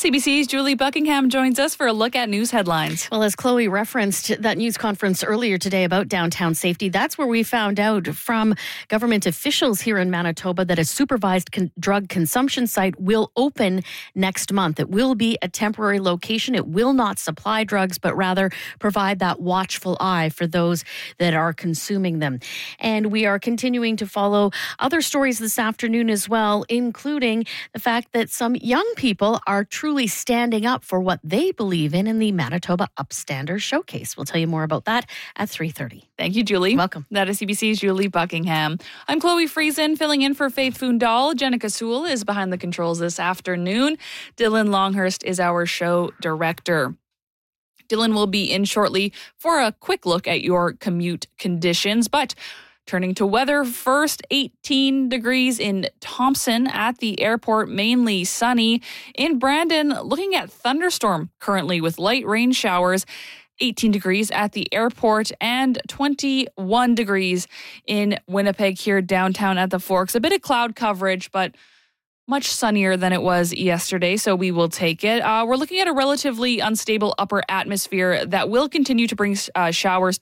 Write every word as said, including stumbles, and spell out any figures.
C B C's Julie Buckingham joins us for a look at news headlines. Well, as Chloe referenced that news conference earlier today about downtown safety, that's where we found out from government officials here in Manitoba that a supervised con- drug consumption site will open next month. It will be a temporary location. It will not supply drugs, but rather provide that watchful eye for those that are consuming them. And we are continuing to follow other stories this afternoon as well, including the fact that some young people are truly standing up for what they believe in in the Manitoba Upstander Showcase. We'll tell you more about that at three thirty. Thank you, Julie. Welcome. That is C B C's Julie Buckingham. I'm Chloe Friesen, filling in for Faith Fundal. Jenica Sewell is behind the controls this afternoon. Dylan Longhurst is our show director. Dylan will be in shortly for a quick look at your commute conditions, but turning to weather first, eighteen degrees in Thompson at the airport, mainly sunny. In Brandon, looking at thunderstorm currently with light rain showers. eighteen degrees at the airport and twenty-one degrees in Winnipeg here downtown at the Forks. A bit of cloud coverage, but much sunnier than it was yesterday, so we will take it. Uh, we're looking at a relatively unstable upper atmosphere that will continue to bring uh, showers